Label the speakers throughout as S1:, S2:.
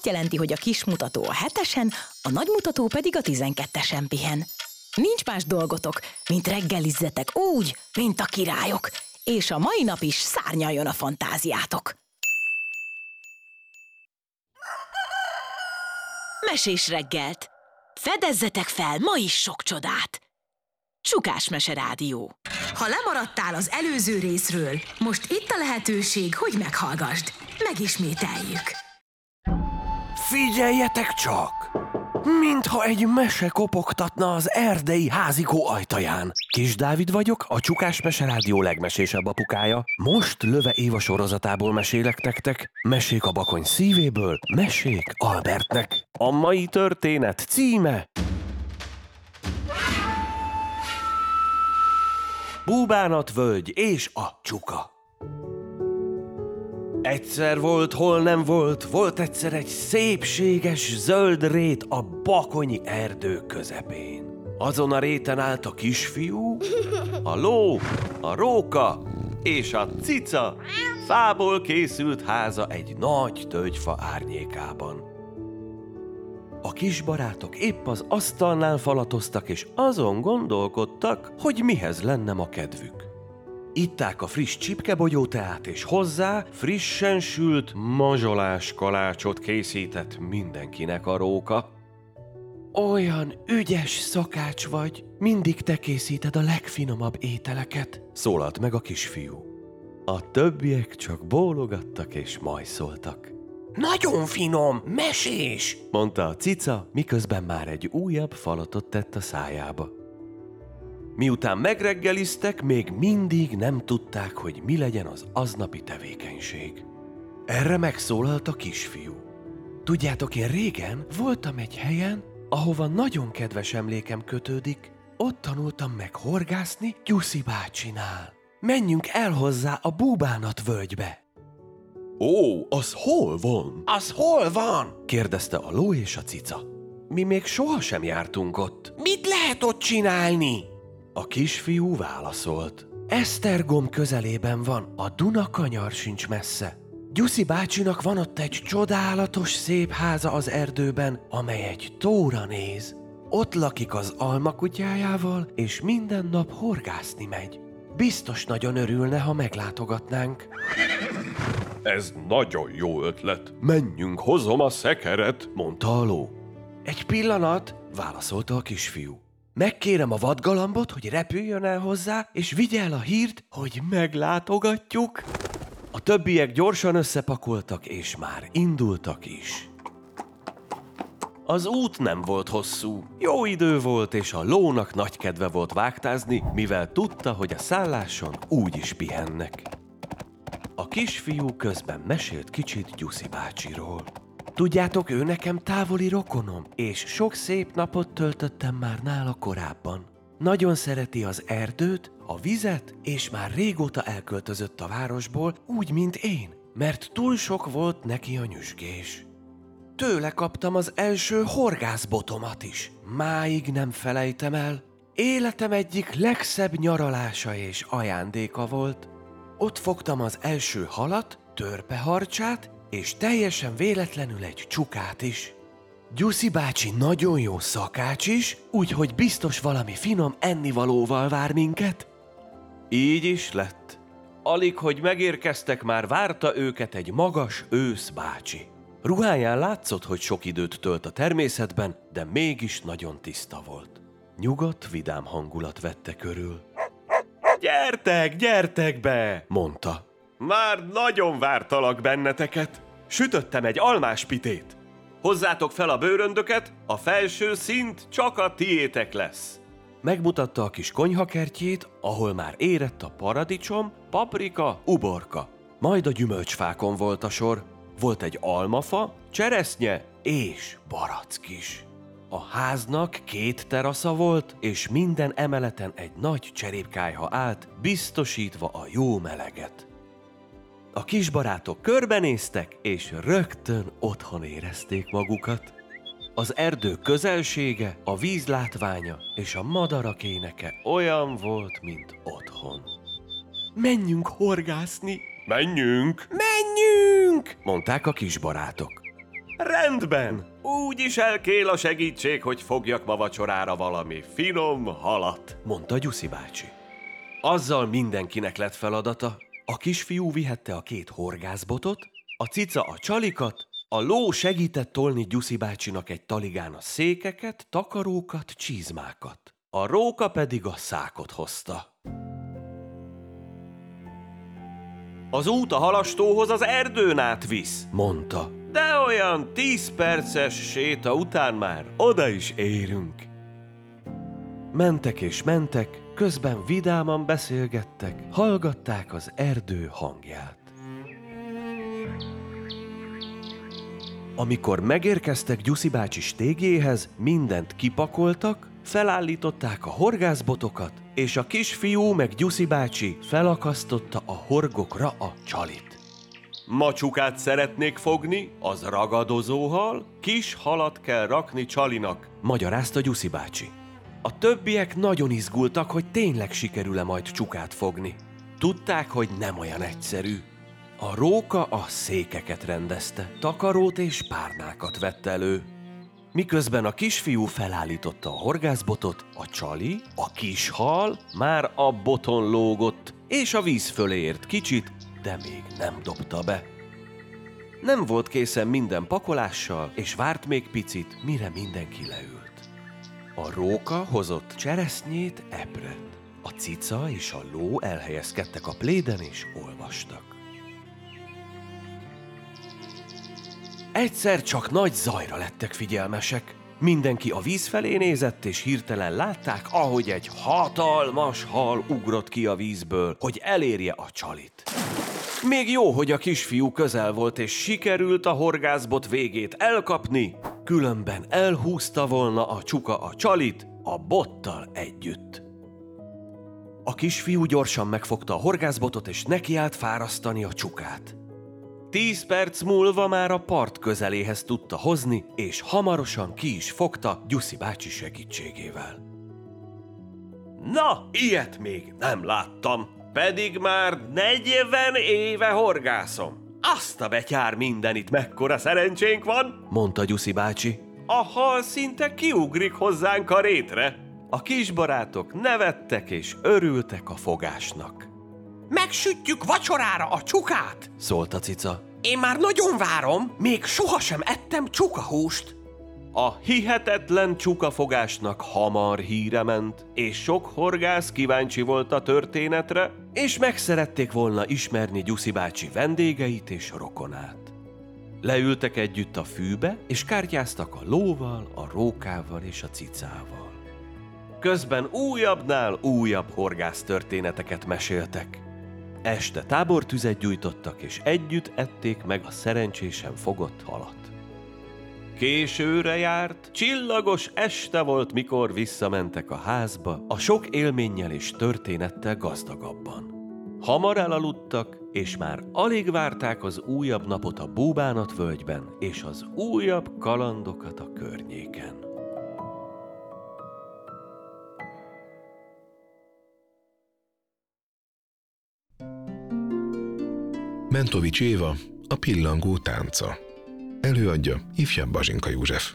S1: jelenti, hogy a kis mutató a 7-esen, a nagy mutató pedig a 12-esen pihen. Nincs más dolgotok, mint reggelizzetek úgy, mint a királyok, és a mai nap is szárnyaljon a fantáziátok. Mesés reggelt! Fedezzetek fel ma is sok csodát! Csukás Mese Rádió. Ha lemaradtál az előző részről, most itt a lehetőség, hogy meghallgasd. Megismételjük.
S2: Figyeljetek csak! Mintha egy mese kopogtatna az erdei házikó ajtaján. Kis Dávid vagyok, a Csukás Mese Rádió legmesésebb apukája. Most Löve Éva sorozatából mesélek nektek. Mesék a bakony szívéből, mesék Albertnek. A mai történet címe... Búbánatvölgy és a csuka. Egyszer volt, hol nem volt, volt egyszer egy szépséges zöld rét a bakonyi erdő közepén. Azon a réten állt a kisfiú, a ló, a róka és a cica fából készült háza egy nagy tölgyfa árnyékában. A kis barátok épp az asztalnál falatoztak, és azon gondolkodtak, hogy mihez lenne ma kedvük. Itták a friss csipkebogyóteát, és hozzá frissen sült mazsolás kalácsot készített mindenkinek a róka. Olyan ügyes szakács vagy, mindig te készíted a legfinomabb ételeket, szólalt meg a kisfiú. A többiek csak bólogattak és majszoltak. Nagyon finom, mesés, mondta a cica, miközben már egy újabb falatot tett a szájába. Miután megreggeliztek, még mindig nem tudták, hogy mi legyen az aznapi tevékenység. Erre megszólalt a kisfiú. Tudjátok, én régen voltam egy helyen, ahova nagyon kedves emlékem kötődik. Ott tanultam meg horgászni Gyuszi bácsinál. Menjünk el hozzá a Búbánatvölgybe. Ó, az hol van? Az hol van? Kérdezte a ló és a cica. Mi még sohasem jártunk ott. Mit lehet ott csinálni? A kisfiú válaszolt. Esztergom közelében van, a Duna-kanyar sincs messze. Gyuszi bácsinak van ott egy csodálatos szép háza az erdőben, amely egy tóra néz. Ott lakik az almakutyájával, és minden nap horgászni megy. Biztos nagyon örülne, ha meglátogatnánk. Ez nagyon jó ötlet. Menjünk, hozom a szekeret, mondta a ló. Egy pillanat, válaszolta a kisfiú. Megkérem a vadgalambot, hogy repüljön el hozzá, és vigye el a hírt, hogy meglátogatjuk. A többiek gyorsan összepakoltak, és már indultak is. Az út nem volt hosszú. Jó idő volt, és a lónak nagy kedve volt vágtázni, mivel tudta, hogy a szálláson úgy is pihennek. A kisfiú közben mesélt kicsit Gyuszi bácsiról. Tudjátok, ő nekem távoli rokonom, és sok szép napot töltöttem már nála korábban. Nagyon szereti az erdőt, a vizet, és már régóta elköltözött a városból, úgy, mint én, mert túl sok volt neki a nyüzsgés. Tőle kaptam az első horgászbotomat is. Máig nem felejtem el. Életem egyik legszebb nyaralása és ajándéka volt. Ott fogtam az első halat, törpeharcsát, és teljesen véletlenül egy csukát is. Gyuszi bácsi nagyon jó szakács is, úgyhogy biztos valami finom ennivalóval vár minket. Így is lett. Alig, hogy megérkeztek, már várta őket egy magas őszbácsi. Ruháján látszott, hogy sok időt tölt a természetben, de mégis nagyon tiszta volt. Nyugodt, vidám hangulat vette körül. Gyertek, gyertek be, mondta. Már nagyon vártalak benneteket. Sütöttem egy almáspitét. Hozzátok fel a bőröndöket, a felső szint csak a tiétek lesz. Megmutatta a kis konyhakertjét, ahol már érett a paradicsom, paprika, uborka. Majd a gyümölcsfákon volt a sor. Volt egy almafa, cseresznye és barack is. A háznak 2 terasza volt, és minden emeleten egy nagy cserépkályha állt, biztosítva a jó meleget. A kisbarátok körbenéztek, és rögtön otthon érezték magukat. Az erdő közelsége, a víz látványa és a madarak éneke olyan volt, mint otthon. Menjünk horgászni! Menjünk! Menjünk! Mondták a kisbarátok. Rendben, úgy is elkél a segítség, hogy fogjak ma vacsorára valami finom halat, mondta Gyuszi bácsi. Azzal mindenkinek lett feladata. A kisfiú vihette a 2 horgászbotot, a cica a csalikat, a ló segített tolni Gyuszi bácsinak egy taligán a székeket, takarókat, csizmákat. A róka pedig a szákot hozta. Az út a halastóhoz az erdőn át visz, mondta. De olyan 10 perces séta után már oda is érünk. Mentek és mentek, közben vidáman beszélgettek, hallgatták az erdő hangját. Amikor megérkeztek Gyuszi bácsi stégéhez, mindent kipakoltak, felállították a horgászbotokat, és a kisfiú meg Gyuszi bácsi felakasztotta a horgokra a csalit. Macsukát szeretnék fogni, az ragadozó hal, kis halat kell rakni csalinak, magyarázta Gyuszi bácsi. A többiek nagyon izgultak, hogy tényleg sikerül-e majd csukát fogni. Tudták, hogy nem olyan egyszerű. A róka a székeket rendezte, takarót és párnákat vett elő. Miközben a kisfiú felállította a horgászbotot, a csali, a kis hal már a boton lógott, és a víz fölé ért kicsit, de még nem dobta be. Nem volt készen minden pakolással, és várt még picit, mire mindenki leült. A róka hozott cseresznyét, epret. A cica és a ló elhelyezkedtek a pléden és olvastak. Egyszer csak nagy zajra lettek figyelmesek. Mindenki a víz felé nézett, és hirtelen látták, ahogy egy hatalmas hal ugrott ki a vízből, hogy elérje a csalit. Még jó, hogy a kisfiú közel volt, és sikerült a horgászbot végét elkapni, különben elhúzta volna a csuka a csalit a bottal együtt. A kisfiú gyorsan megfogta a horgászbotot, és nekiállt fárasztani a csukát. 10 perc múlva már a part közeléhez tudta hozni, és hamarosan ki is fogta Gyuszi bácsi segítségével. Na, ilyet még nem láttam, pedig már 40 éve horgászom. Azt a betyár mindenit, mekkora szerencsénk van, mondta Gyuszi bácsi. A hal szinte kiugrik hozzánk a rétre. A kisbarátok nevettek és örültek a fogásnak.
S3: Megsütjük vacsorára a csukát,
S2: szólt a cica.
S3: Én már nagyon várom, még sohasem ettem csukahúst.
S2: A hihetetlen csukafogásnak hamar híre ment, és sok horgász kíváncsi volt a történetre, és meg szerették volna ismerni Gyuszi bácsi vendégeit és rokonát. Leültek együtt a fűbe, és kártyáztak a lóval, a rókával és a cicával. Közben újabbnál újabb horgász történeteket meséltek. Este tábortüzet gyújtottak, és együtt ették meg a szerencsésen fogott halat. Későre járt, csillagos este volt, mikor visszamentek a házba, a sok élménnyel és történettel gazdagabban. Hamar elaludtak, és már alig várták az újabb napot a Búbánat völgyben, és az újabb kalandokat a környéken.
S4: Mentovics Éva, a pillangó tánca. Előadja ifjabb Bazsinka József.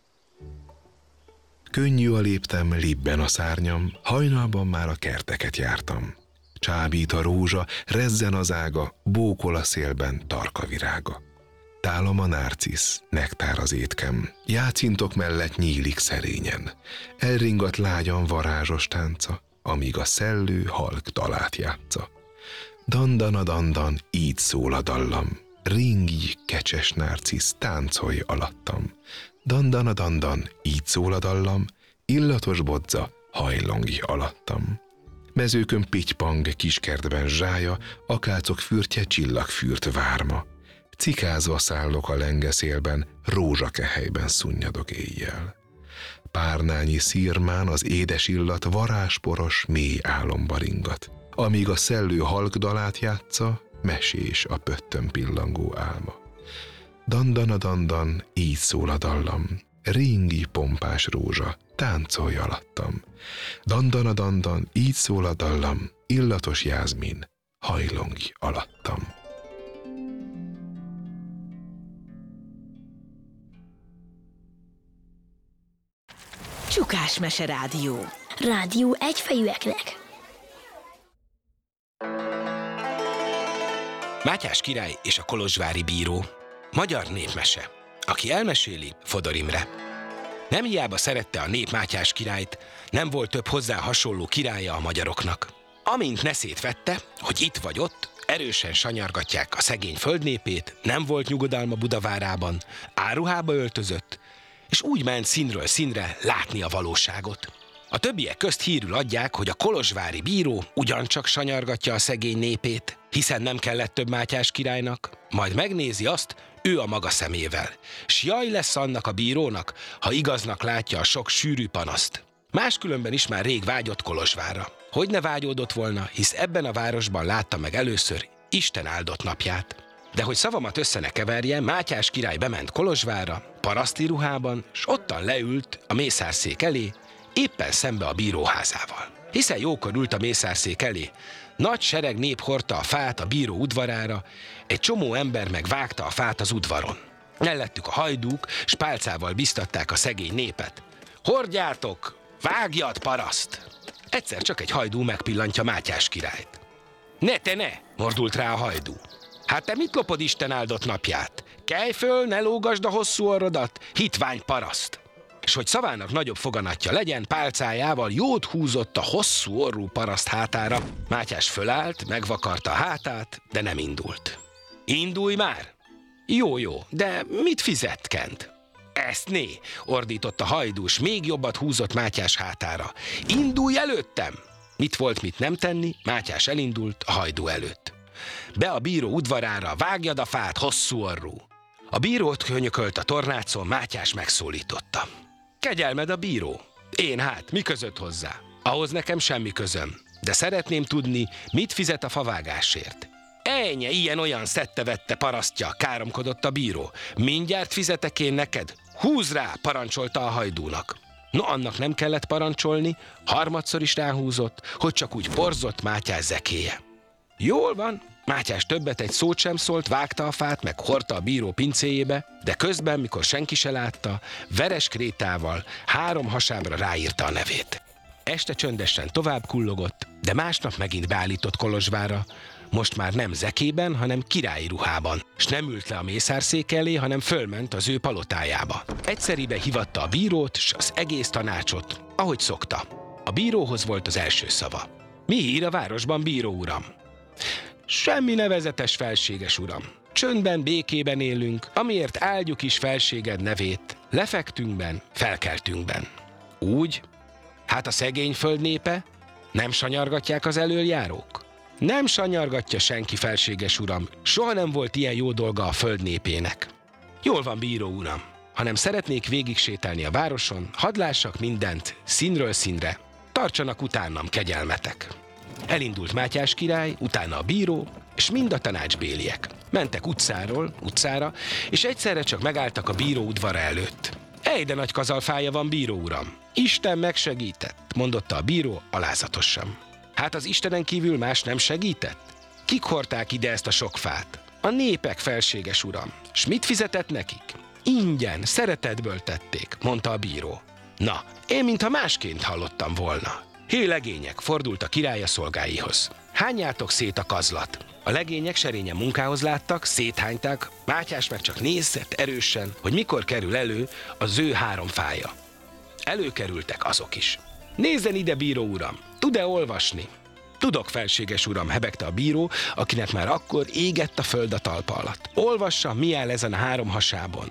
S4: Könnyű a léptem, libben a szárnyam, hajnalban már a kerteket jártam. Csábít a rózsa, rezzen az ága, bókol a szélben tarka virága. Tálam a nárcisz, nektár az étkem, játszintok mellett nyílik szerényen. Elringat lágyan varázsos tánca, amíg a szellő halk dalát játsza. Dandan a dandan, így szól a dallam, ringj, kecses nárcisz, táncolj alattam. Dandan a dandan, így szól a dallam, illatos bodza, hajlongj alattam. Mezőkön pittypang, kiskertben zsája, akácok fürtje csillagfürt várma. Cikázva szállok a lengeszélben, rózsakehelyben szunnyadok éjjel. Párnányi szírmán az édes illat varázsporos mély álomba ringat. Amíg a szellő halk dalát játsza, mesés a pöttöm pillangó álma. Dandan a dandan, így szól a dallam, ringi pompás rózsa, táncolj alattam. Dandan a dandan, így szól a dallam, illatos jázmin, hajlongj alattam.
S1: Csukás Mese Rádió.
S5: Rádió egyfejűeknek.
S6: Mátyás király és a kolozsvári bíró. Magyar népmese. Aki elmeséli, Fodor Imre. Nem hiába szerette a nép Mátyás királyt, nem volt több hozzá hasonló királya a magyaroknak. Amint neszét vette, hogy itt vagy ott, erősen sanyargatják a szegény földnépét, nem volt nyugodalma Budavárában, áruhába öltözött, és úgy ment színről színre látni a valóságot. A többiek közt hírül adják, hogy a kolozsvári bíró ugyancsak sanyargatja a szegény népét, hiszen nem kellett több Mátyás királynak, majd megnézi azt ő a maga szemével. S jaj lesz annak a bírónak, ha igaznak látja a sok sűrű panaszt. Máskülönben is már rég vágyott Kolozsvárra. Hogy ne vágyódott volna, hisz ebben a városban látta meg először Isten áldott napját. De hogy szavamat össze ne keverje, Mátyás király bement Kolozsvárra, paraszti ruhában, s ottan leült a mészárszék elé, éppen szembe a bíróházával. Hiszen jókor ült a mészárszék elé. Nagy sereg nép hordta a fát a bíró udvarára, egy csomó ember meg vágta a fát az udvaron. Mellettük a hajdúk, s pálcával biztatták a szegény népet. Hordjátok! Vágjad, paraszt! Egyszer csak egy hajdú megpillantja Mátyás királyt. Ne te ne! Mordult rá a hajdú. Hát te mit lopod Isten áldott napját? Kelj föl, ne lógasd a hosszú orrodat, hitvány paraszt! És hogy szavának nagyobb foganatja legyen, pálcájával jót húzott a hosszú orrú paraszt hátára. Mátyás fölállt, megvakarta a hátát, de nem indult. Indulj már! Jó, de mit fizetkent? Ezt né, ordított a hajdús, még jobbat húzott Mátyás hátára. Indulj előttem! Mit volt mit nem tenni, Mátyás elindult a hajdú előtt. Be a bíró udvarára, vágjad a fát, hosszú orrú! A bírót könyökölt a tornácon, Mátyás megszólította. Kegyelmed a bíró. Én hát, mi között hozzá? Ahhoz nekem semmi közöm, de szeretném tudni, mit fizet a favágásért. Ennyi, ilyen-olyan szedte-vette parasztja, káromkodott a bíró. Mindjárt fizetek én neked? Húzz rá, parancsolta a hajdúnak. No, annak nem kellett parancsolni, harmadszor is ráhúzott, hogy csak úgy porzott Mátyás zekéje. Jól van, Mátyás többet egy szót sem szólt, vágta a fát, meg hordta a bíró pincéjébe, de közben, mikor senki se látta, veres krétával 3 hasábra ráírta a nevét. Este csöndesen tovább kullogott, de másnap megint beállított Kolozsvárra, most már nem zekében, hanem királyi ruhában, s nem ült le a mészárszék elé, hanem fölment az ő palotájába. Egyszeribe hívatta a bírót, s az egész tanácsot, ahogy szokta. A bíróhoz volt az első szava. Mi hír a városban, bíró uram? Semmi nevezetes, felséges uram. Csöndben, békében élünk, amiért áldjuk is felséged nevét. Lefektünkben, felkeltünkben. Úgy? Hát a szegény föld népe? Nem sanyargatják az elöljárók? Nem sanyargatja senki, felséges uram. Soha nem volt ilyen jó dolga a föld népének. Jól van, bíró uram. Hanem szeretnék végig sétálni a városon, hadd lássak mindent, színről színre. Tartsanak utánam, kegyelmetek. Elindult Mátyás király, utána a bíró, és mind a tanácsbéliek. Mentek utcáról utcára, és egyszerre csak megálltak a bíró udvara előtt. Ej, de nagy kazalfája van, bíró uram. Isten megsegített, mondotta a bíró alázatosan. Hát az Istenen kívül más nem segített? Kik hordták ide ezt a sok fát? A népek, felséges uram. S mit fizetett nekik? Ingyen, szeretetből tették, mondta a bíró. Na, én mintha másként hallottam volna. Hé, legények, fordult a király a szolgáihoz. Hányjátok szét a kazlat. A legények serényen munkához láttak, széthányták, Mátyás meg csak nézett erősen, hogy mikor kerül elő az ő 3 fája. Előkerültek azok is. Nézzen ide, bíró uram, tud-e olvasni? Tudok, felséges uram, hebegte a bíró, akinek már akkor égett a föld a talpa alatt. Olvassa, mi áll ezen a 3 hasábon.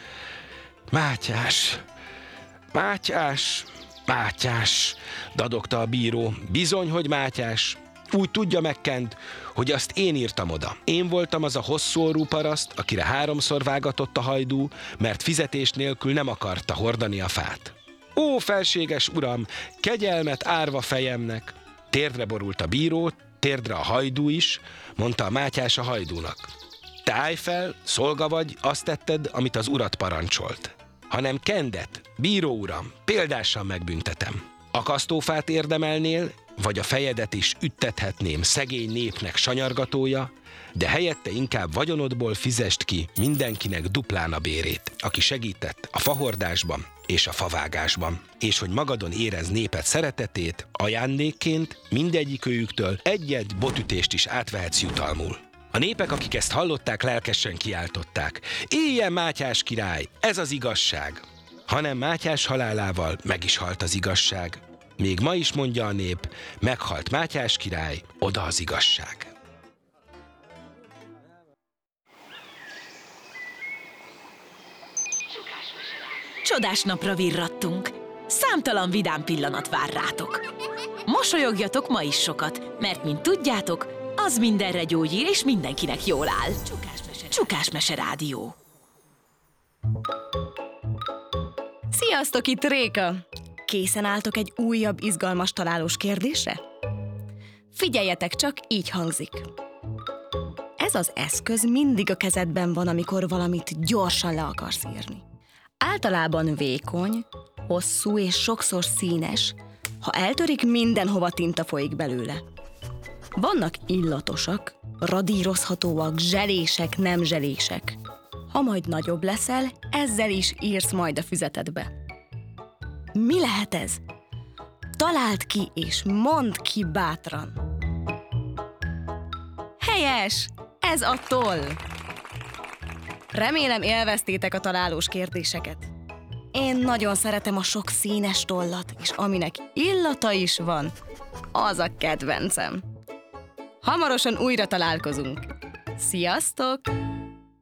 S6: Mátyás, dadogta a bíró. Bizony, hogy Mátyás. Úgy tudja megkent, hogy azt én írtam oda. Én voltam az a hosszú orrú paraszt, akire 3-szor vágatott a hajdú, mert fizetés nélkül nem akarta hordani a fát. Ó, felséges uram, kegyelmet árva fejemnek! Térdre borult a bíró, térdre a hajdú is, mondta a Mátyás a hajdúnak. Te állj fel, szolga vagy, azt tetted, amit az urat parancsolt. Hanem kendet, bíró uram, példásan megbüntetem. Akasztófát érdemelnél, vagy a fejedet is üttethetném szegény népnek sanyargatója, de helyette inkább vagyonodból fizest ki mindenkinek duplán a bérét, aki segített a fahordásban és a favágásban. És hogy magadon érez néped szeretetét, ajándékként mindegyikőjüktől egy-egy botütést is átvehetsz jutalmul. A népek, akik ezt hallották, lelkesen kiáltották: éljen Mátyás király, ez az igazság! Hanem Mátyás halálával meg is halt az igazság. Még ma is mondja a nép, meghalt Mátyás király, oda az igazság.
S1: Csodás napra virrattunk. Számtalan vidám pillanat vár rátok. Mosolyogjatok ma is sokat, mert mint tudjátok, az mindenre gyógyír és mindenkinek jól áll. Csukás Mese Rádió.
S7: Sziasztok, itt Réka! Készen álltok egy újabb izgalmas találós kérdésre? Figyeljetek csak, így hangzik. Ez az eszköz mindig a kezedben van, amikor valamit gyorsan le akarsz írni. Általában vékony, hosszú és sokszor színes, ha eltörik, mindenhova tinta folyik belőle. Vannak illatosak, radírozhatóak, zselések, nem zselések. Ha majd nagyobb leszel, ezzel is írsz majd a füzetedbe. Mi lehet ez? Találd ki és mondd ki bátran. Helyes! Ez a toll! Remélem élveztétek a találós kérdéseket. Én nagyon szeretem a sok színes tollat, és aminek illata is van, az a kedvencem. Hamarosan újra találkozunk. Sziasztok!